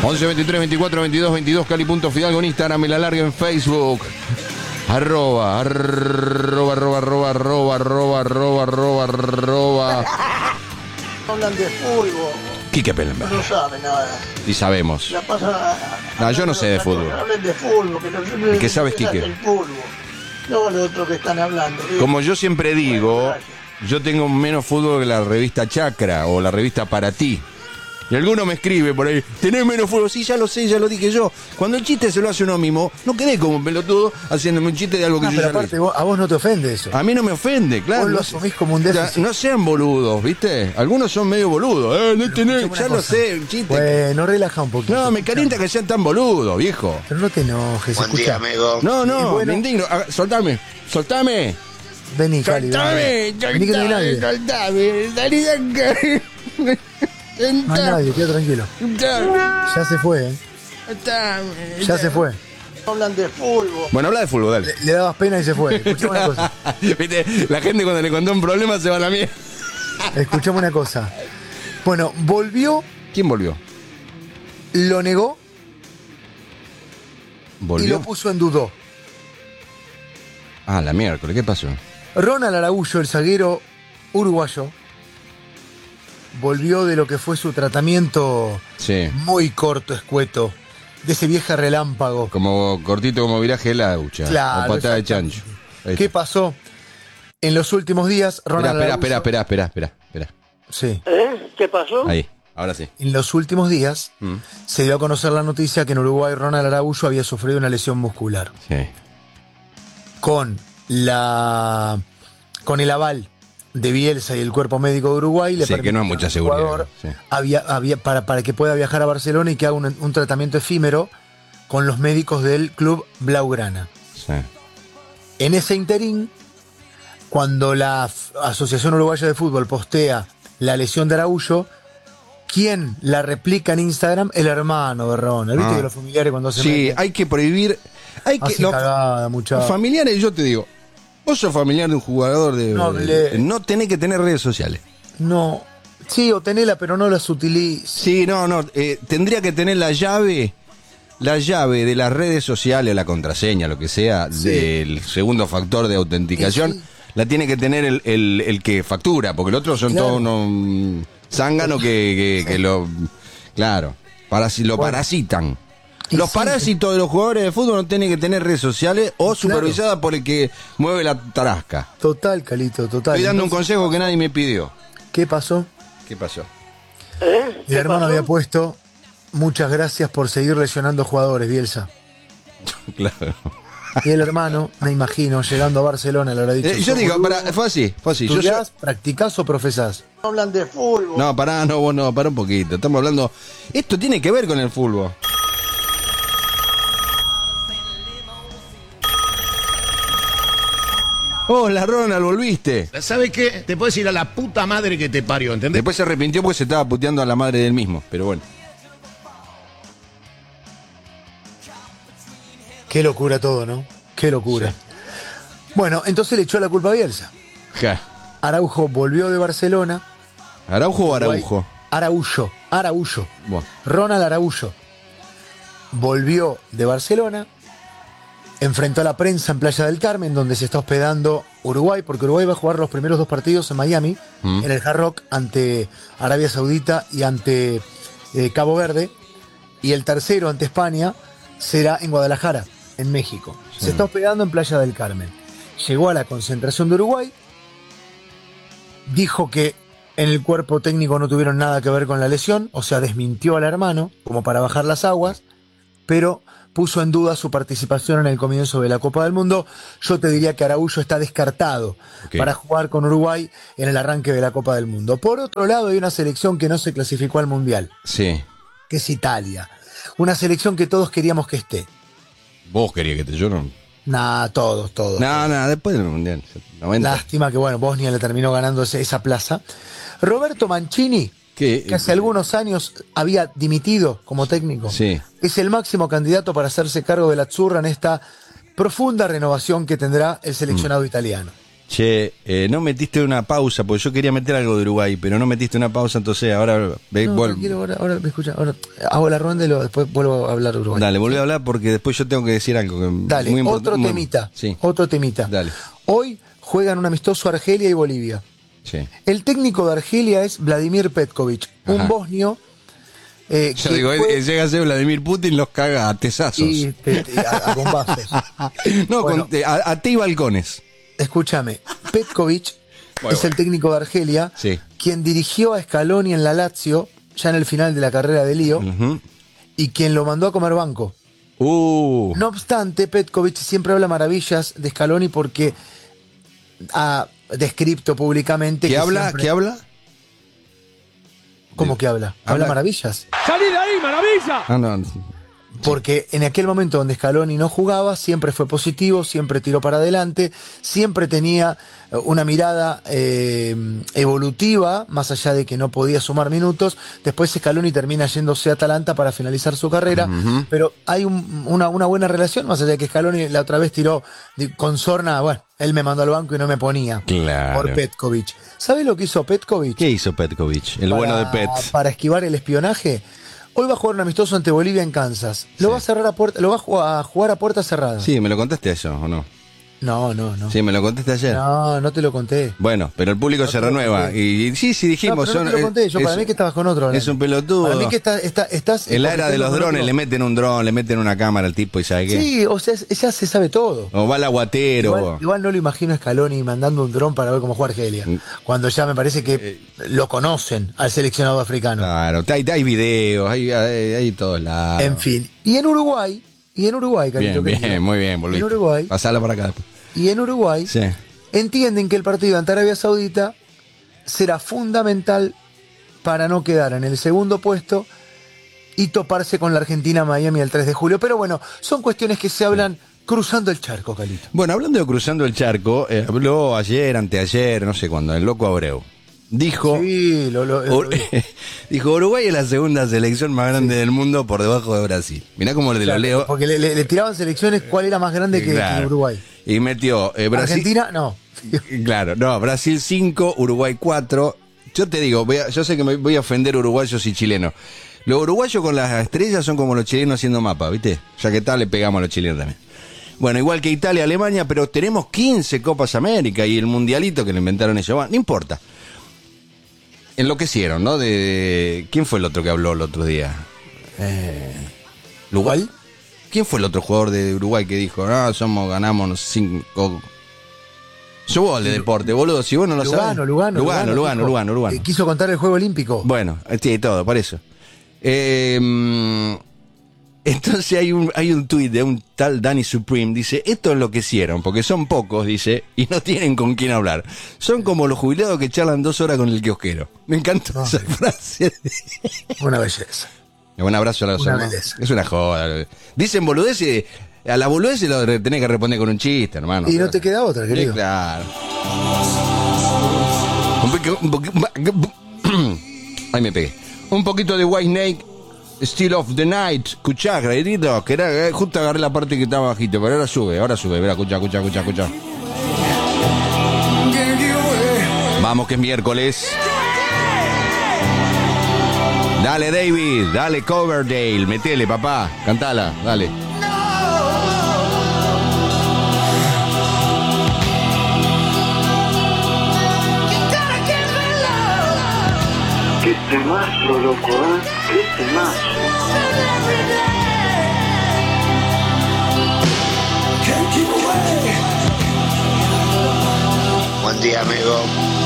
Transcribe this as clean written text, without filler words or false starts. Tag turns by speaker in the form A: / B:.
A: 11 23 24 22 22 Cali.Fidalgo en Instagram y la larga en Facebook. Arroba.
B: Hablan de fútbol.
A: Quique Pellenberg.
B: No sabe nada.
A: Y sabemos.
B: La pasa.
A: No, yo no sé de fútbol.
B: Hablen de fútbol.
A: ¿Y qué sabes, Quique?
B: El fútbol. No lo otro que están hablando.
A: Como yo siempre digo, yo tengo menos fútbol que la revista Chacra o la revista Para Ti. Y alguno me escribe por ahí, tenés menos fútbol. Sí, ya lo sé, ya lo dije yo. Cuando el chiste se lo hace uno mismo, no quedé como un pelotudo haciéndome un chiste de algo que yo
C: pero
A: ya lo
C: aparte,
A: hice.
C: a vos no te ofende eso.
A: A mí no me ofende, claro.
C: Vos lo asumís como un déficit.
A: No sean boludos, ¿viste? Algunos son medio boludos. No tenés, ya lo sé, el chiste.
C: Bueno, relaja un poquito.
A: No, me calienta que sean tan boludos, viejo.
C: Pero no te enojes, escucha.
A: No,
C: bueno.
A: me indigno. Soltame.
C: Vení, Cali.
A: Soltame,
C: Vení que no hay nadie.
A: soltame, salí de acá.
C: No hay nadie, queda tranquilo. Ya se fue, ¿eh? Ya se fue.
B: Hablan de fútbol.
A: Bueno, habla de fútbol, dale.
C: Le dabas pena y se fue. Escuchame una cosa.
A: ¿Viste? La gente cuando le contó un problema se va a la mierda.
C: Escuchame una cosa. Bueno, volvió,
A: ¿Quién volvió?
C: lo negó y
A: ¿Volvió?
C: lo puso en dudó.
A: Ah, la miércoles, ¿qué pasó?
C: Ronald Araújo, el zaguero uruguayo, volvió de lo que fue su tratamiento
A: Sí.
C: muy corto, escueto, de ese viejo relámpago.
A: Como cortito como viraje de la ducha.
C: Claro,
A: O patada de
C: exactamente.
A: chancho. Ahí
C: ¿Qué
A: está.
C: pasó? En los últimos días, Ronald
A: Espera.
C: Araújo- Sí.
B: ¿Qué pasó?
A: Ahí, ahora sí.
C: En los últimos días se dio a conocer la noticia que en Uruguay Ronald Araújo había sufrido una lesión muscular.
A: Sí.
C: Con el aval de Bielsa y el cuerpo médico de Uruguay le
A: Sí, que
C: permitió
A: no es mucha
C: al
A: seguridad,
C: jugador
A: sí.
C: para que pueda viajar a Barcelona y que haga un tratamiento efímero con los médicos del club Blaugrana.
A: Sí.
C: En ese interín, cuando la Asociación Uruguaya de Fútbol postea la lesión de Araújo, ¿quién la replica en Instagram? El hermano de Ronald. ¿Viste que los familiares cuando se
A: Sí,
C: meten
A: hay que prohibir. Hay que.
C: hacen
A: Los
C: cagada, muchacho?
A: familiares, yo te digo. Vos sos familiar de un jugador de.
C: No hablé.
A: No tenés que tener redes sociales.
C: No. Sí, o tenela, pero no las utilices.
A: Sí, no. Tendría que tener la llave de las redes sociales, la contraseña, lo que sea,
C: Sí.
A: del segundo factor de autenticación.
C: Sí.
A: La tiene que tener el que factura, porque el otro son
C: Claro.
A: todos unos zánganos que lo. Claro, lo
C: Bueno.
A: parasitan.
C: Y
A: Los
C: sí,
A: parásitos de los jugadores de fútbol no tienen que tener redes sociales o
C: Claro.
A: supervisadas por el que mueve la tarasca.
C: Total, Calito, total.
A: Estoy dando un
C: Entonces,
A: consejo que nadie me pidió.
C: ¿qué pasó?
A: ¿Qué pasó?
C: El hermano había puesto: muchas gracias por seguir lesionando jugadores, Bielsa.
A: Claro.
C: Y el hermano, me imagino, llegando a Barcelona, le habrá dicho:
A: Yo digo, fue así. Yo
C: ¿estudiás, practicás o profesás?
B: Hablan de fútbol.
A: No, vos no, pará un poquito. Estamos hablando. Esto tiene que ver con el fútbol. Hola, Ronald, volviste.
D: ¿Sabes qué? Te puedes ir a la puta madre que te parió, ¿entendés?
A: Después se arrepintió porque se estaba puteando a la madre del mismo, pero bueno.
C: Qué locura todo, ¿no? Qué locura.
A: Sí.
C: Bueno, entonces le echó la culpa a Bielsa.
A: Ja.
C: Araujo volvió de Barcelona.
A: ¿Araujo o Araujo?
C: Araújo.
A: Bueno.
C: Ronald Araújo volvió de Barcelona, enfrentó a la prensa en Playa del Carmen, donde se está hospedando Uruguay, porque Uruguay va a jugar los primeros 2 partidos en Miami, en el Hard Rock, ante Arabia Saudita y ante Cabo Verde, y el tercero ante España será en Guadalajara, en México. Se está hospedando en Playa del Carmen. Llegó a la concentración de Uruguay, dijo que en el cuerpo técnico no tuvieron nada que ver con la lesión, o sea, desmintió al hermano como para bajar las aguas, pero puso en duda su participación en el comienzo de la Copa del Mundo. Yo te diría que Araújo está descartado para jugar con Uruguay en el arranque de la Copa del Mundo. Por otro lado, hay una selección que no se clasificó al Mundial,
A: Sí.
C: que es Italia. Una selección que todos queríamos que esté.
A: Vos querías que yo no.
C: Todos.
A: No, después del Mundial. 90.
C: Lástima que, bueno, Bosnia le terminó ganando esa plaza. Roberto Mancini,
A: ¿Qué?
C: que hace algunos años había dimitido como técnico,
A: Sí.
C: es el máximo candidato para hacerse cargo de la Azzurra en esta profunda renovación que tendrá el seleccionado italiano.
A: Che, no metiste una pausa, porque yo quería meter algo de Uruguay, pero no metiste una pausa, entonces ahora...
C: Ahora me escucha, ahora hago la ronda y después vuelvo a hablar de Uruguay.
A: Dale, volví a hablar porque después yo tengo que decir algo.
C: Dale,
A: muy
C: otro temita.
A: Sí,
C: Otro temita.
A: dale.
C: Hoy juegan un amistoso Argelia y Bolivia.
A: Sí.
C: El técnico de Argelia es Vladimir Petkovic, un
A: Ajá.
C: bosnio.
A: Yo digo, llega a ser Vladimir Putin, los caga a tesazos.
C: Y a bombazos.
A: No,
C: Bueno.
A: a té y balcones.
C: Escúchame, Petkovic es el técnico de Argelia,
A: Sí.
C: quien dirigió a Scaloni en la Lazio, ya en el final de la carrera de Lío,
A: Ujú.
C: y quien lo mandó a comer banco. No obstante, Petkovic siempre habla maravillas de Scaloni porque ha descrito públicamente
A: ¿Qué
C: que
A: habla?
C: siempre-
A: ¿Qué habla?
C: ¿Cómo que habla? Habla
A: Habla-
C: maravillas.
E: ¡Salí de ahí, maravilla!
A: Ah, no.
C: Porque en aquel momento donde Scaloni no jugaba, siempre fue positivo, siempre tiró para adelante, siempre tenía una mirada evolutiva, más allá de que no podía sumar minutos. Después Scaloni termina yéndose a Atalanta para finalizar su carrera, pero hay una buena relación, más allá de que Scaloni la otra vez tiró con sorna, bueno, él me mandó al banco y no me ponía
A: Claro.
C: por Petkovic. ¿Sabe lo que hizo Petkovic?
A: ¿Qué hizo Petkovic? El bueno de Pet.
C: Para esquivar el espionaje. Hoy va a jugar un amistoso ante Bolivia en Kansas. Lo va a cerrar lo va a jugar a puerta cerrada.
A: Sí, ¿me lo contaste eso o no?
C: No.
A: Sí, me lo contaste ayer.
C: No te lo conté.
A: Bueno, pero el público se
C: te lo
A: renueva.
C: conté.
A: Y sí, dijimos.
C: No, pero no te lo conté. Yo para mí que estabas con otro.
A: Es un pelotudo.
C: Para mí que estás...
A: En la era de los
C: con
A: drones
C: otro.
A: le meten un dron, le meten una cámara al tipo y ¿sabe qué?
C: Sí, o sea, ya se sabe todo.
A: O va al aguatero.
C: Igual no lo imagino a Scaloni mandando un dron para ver cómo juega Argelia. Cuando ya me parece que lo conocen al seleccionado africano.
A: Claro, hay videos, hay todos lados.
C: En fin. Y en Uruguay, Carito,
A: Bien,
C: querido.
A: muy bien, volviste.
C: En Uruguay.
A: Pasala para acá.
C: Y en Uruguay
A: Sí.
C: entienden que el partido ante Arabia Saudita será fundamental para no quedar en el segundo puesto y toparse con la Argentina Miami el 3 de julio. Pero bueno, son cuestiones que se hablan cruzando el charco, Calito.
A: Bueno, hablando de cruzando el charco, habló ayer, anteayer, no sé cuándo, el loco Abreu. Dijo,
C: Sí,
A: dijo, Uruguay es la segunda selección más grande del mundo por debajo de Brasil. Mirá cómo le lo leo.
C: Porque le tiraban selecciones cuál era más grande que
A: Claro.
C: Uruguay.
A: Y metió Brasil.
C: Argentina, no.
A: Claro, no, Brasil 5, Uruguay 4. Yo te digo, yo sé que me voy a ofender uruguayos y chilenos. Los uruguayos con las estrellas son como los chilenos haciendo mapa, ¿viste? Ya que tal, le pegamos a los chilenos también. Bueno, igual que Italia, Alemania, pero tenemos 15 Copas América y el mundialito que le inventaron ellos. Bueno, no importa. Enloquecieron, ¿no? ¿Quién fue el otro que habló el otro día? ¿Uruguay? ¿Quién fue el otro jugador de Uruguay que dijo, ganamos 5... Yo voy al de deporte, boludo, si vos no lo sabés. Lugano.
C: Quiso contar el Juego Olímpico.
A: Bueno, sí, todo, por eso. Entonces hay un tuit de un tal Danny Supreme, dice, esto enloquecieron, porque son pocos, dice, y no tienen con quién hablar. Son como los jubilados que charlan 2 horas con el kiosquero. Me encantó esa frase.
C: Una belleza.
A: Un abrazo a los
C: Una
A: hermanos.
C: belleza.
A: Es una joda. Dicen boludeces, a la boludez lo tenés que responder con un chiste, hermano.
C: Y no te queda otra,
A: Sí,
C: querido.
A: claro. Ahí me pegué. Un poquito de White Snake, Still of the Night. Escuchá, gradito, que era, justo agarré la parte que estaba bajito, pero ahora sube, verá, escuchá. Vamos que es miércoles. Dale David, dale Coverdale, metele papá, cantala, dale.
B: Qué temazo, loco, ¿eh? Qué temazo.
F: Buen día, amigo.